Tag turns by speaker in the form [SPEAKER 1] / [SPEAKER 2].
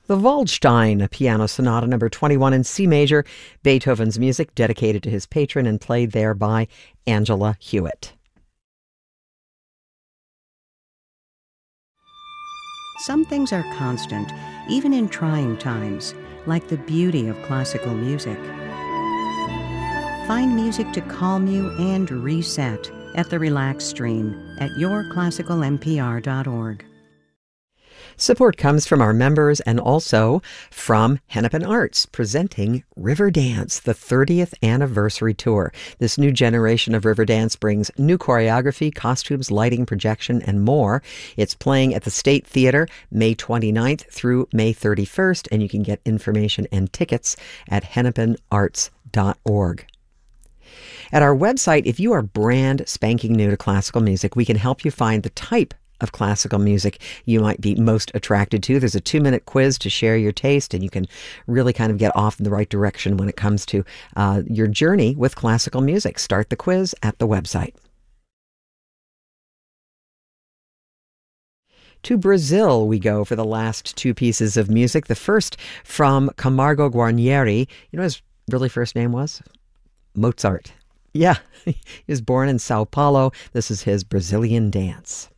[SPEAKER 1] The Waldstein, a piano sonata number 21 in C major, Beethoven's music dedicated to his patron and played there by Angela Hewitt.
[SPEAKER 2] Some things are constant, even in trying times, like the beauty of classical music. Find music to calm you and reset at the Relax Stream at yourclassicalmpr.org.
[SPEAKER 1] Support comes from our members and also from Hennepin Arts, presenting Riverdance, the 30th anniversary tour. This new generation of Riverdance brings new choreography, costumes, lighting, projection, and more. It's playing at the State Theater May 29th through May 31st, and you can get information and tickets at hennepinarts.org. At our website, if you are brand spanking new to classical music, we can help you find the type of classical music you might be most attracted to. There's a 2-minute quiz to share your taste, and you can really kind of get off in the right direction when it comes to your journey with classical music. Start the quiz at the website. To Brazil we go for the last two pieces of music. The first from Camargo Guarnieri. You know what his really first name was? Mozart. Yeah, he was born in Sao Paulo. This is his Brazilian dance.